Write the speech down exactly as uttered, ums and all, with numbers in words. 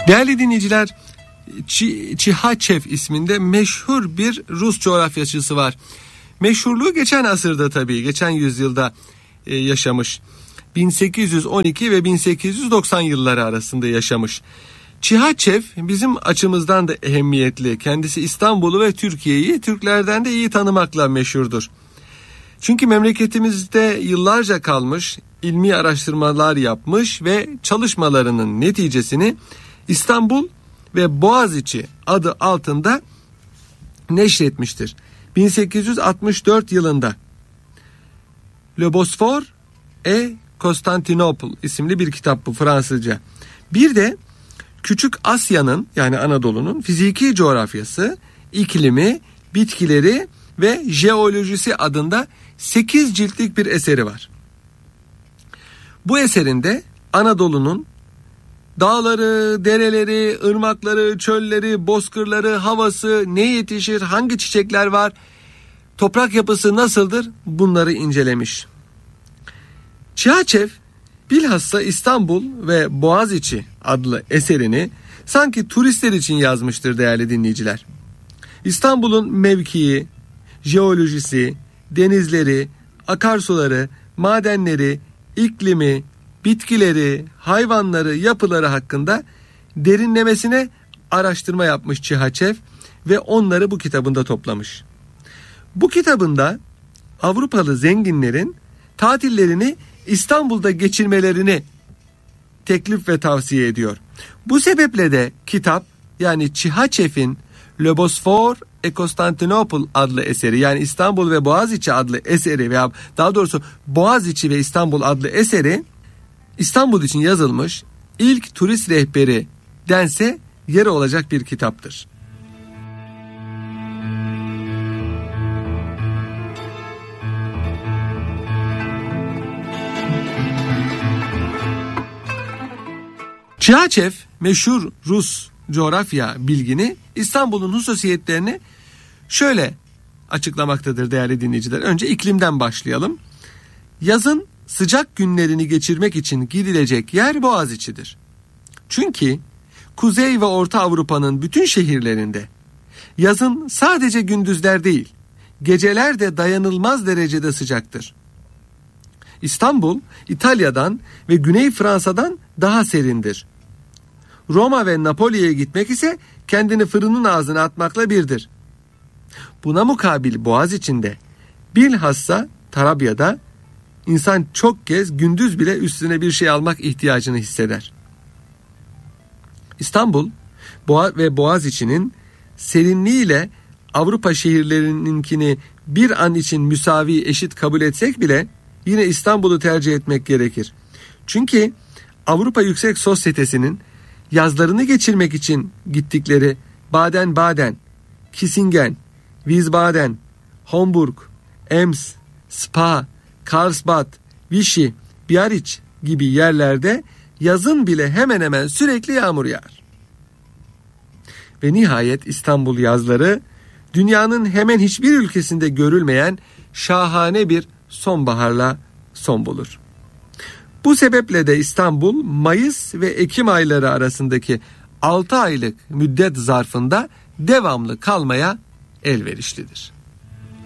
Değerli dinleyiciler, Ç- Çihaçev isminde meşhur bir Rus coğrafyacısı var. Meşhurluğu geçen asırda tabii, geçen yüzyılda e, yaşamış. bin sekiz yüz on iki ve bin sekiz yüz doksan yılları arasında yaşamış. Çihaçev bizim açımızdan da ehemmiyetli. Kendisi İstanbul'u ve Türkiye'yi Türklerden de iyi tanımakla meşhurdur. Çünkü memleketimizde yıllarca kalmış, ilmi araştırmalar yapmış ve çalışmalarının neticesini İstanbul ve Boğaziçi adı altında neşretmiştir. bin sekiz yüz altmış dört yılında Le Bosphore et Constantinople isimli bir kitap bu, Fransızca. Bir de Küçük Asya'nın, yani Anadolu'nun fiziki coğrafyası, iklimi, bitkileri ve jeolojisi adında sekiz ciltlik bir eseri var. Bu eserinde Anadolu'nun dağları, dereleri, ırmakları, çölleri, bozkırları, havası, ne yetişir, hangi çiçekler var, toprak yapısı nasıldır, bunları incelemiş. Çihaçev bilhassa İstanbul ve Boğaziçi adlı eserini sanki turistler için yazmıştır değerli dinleyiciler. İstanbul'un mevkii, jeolojisi, denizleri, akarsuları, madenleri, iklimi, bitkileri, hayvanları, yapıları hakkında derinlemesine araştırma yapmış Çihaçev ve onları bu kitabında toplamış. Bu kitabında Avrupalı zenginlerin tatillerini İstanbul'da geçirmelerini teklif ve tavsiye ediyor. Bu sebeple de kitap, yani Çihaçev'in Le Bosphore et Constantinople adlı eseri, yani İstanbul ve Boğaziçi adlı eseri, veya daha doğrusu Boğaziçi ve İstanbul adlı eseri İstanbul için yazılmış ilk turist rehberi dense yeri olacak bir kitaptır. Çihaçev meşhur Rus coğrafya bilgini, İstanbul'un hususiyetlerini şöyle açıklamaktadır değerli dinleyiciler. Önce iklimden başlayalım. Yazın sıcak günlerini geçirmek için gidilecek yer Boğaziçi'dir. Çünkü Kuzey ve Orta Avrupa'nın bütün şehirlerinde yazın sadece gündüzler değil, geceler de dayanılmaz derecede sıcaktır. İstanbul, İtalya'dan ve Güney Fransa'dan daha serindir. Roma ve Napoli'ye gitmek ise kendini fırının ağzına atmakla birdir. Buna mukabil Boğaziçi'nde, bilhassa Tarabya'da insan çok kez gündüz bile üstüne bir şey almak ihtiyacını hisseder. İstanbul Boğa ve Boğaziçi'nin serinliğiyle Avrupa şehirlerininkini bir an için müsavi, eşit kabul etsek bile yine İstanbul'u tercih etmek gerekir. Çünkü Avrupa Yüksek Sosyetesi'nin yazlarını geçirmek için gittikleri Baden-Baden, Kissingen, Wiesbaden, Homburg, Ems, Spa, Karlsbad, Vichy, Biarritz gibi yerlerde yazın bile hemen hemen sürekli yağmur yağar. Ve nihayet İstanbul yazları dünyanın hemen hiçbir ülkesinde görülmeyen şahane bir sonbaharla son bulur. Bu sebeple de İstanbul Mayıs ve Ekim ayları arasındaki altı aylık müddet zarfında devamlı kalmaya elverişlidir.